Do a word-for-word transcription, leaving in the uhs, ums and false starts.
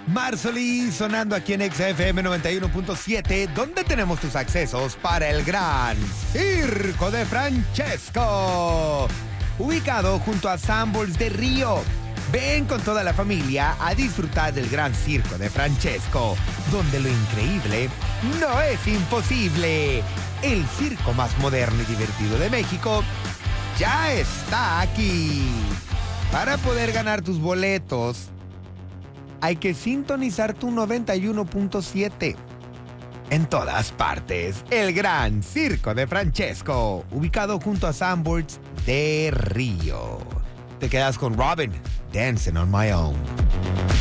Marsoli sonando aquí en X F M noventa y uno punto siete, donde tenemos tus accesos para el Gran Circo de Francesco, ubicado junto a Sanborns de Río. Ven con toda la familia a disfrutar del Gran Circo de Francesco, donde lo increíble no es imposible. El circo más moderno y divertido de México ya está aquí. Para poder ganar tus boletos, hay que sintonizar tu noventa y uno punto siete. En todas partes, el Gran Circo de Francesco, ubicado junto a Sanborns de Río. Te quedas con Robin, Dancing on My Own.